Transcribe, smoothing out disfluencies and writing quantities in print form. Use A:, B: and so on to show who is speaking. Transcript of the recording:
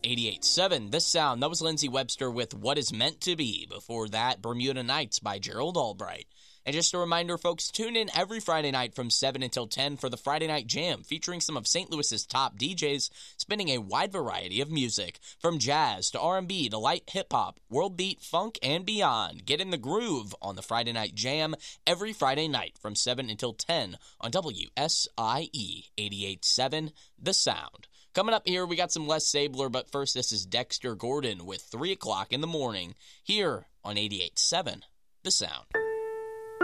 A: 88.7, The Sound. That was Lindsey Webster with What Is Meant to Be. Before that, Bermuda Nights by Gerald Albright. And just a reminder, folks, tune in every Friday night from 7 until 10 for the Friday Night Jam, featuring some of St. Louis's top DJs, spinning a wide variety of music, from jazz to R&B to light hip-hop, world beat, funk, and beyond. Get in the groove on the Friday Night Jam every Friday night from 7 until 10 on WSIE 88.7, The Sound. Coming up here, we got some Les Sabler, but first, this is Dexter Gordon with 3 o'clock in the morning here on 88.7, The Sound.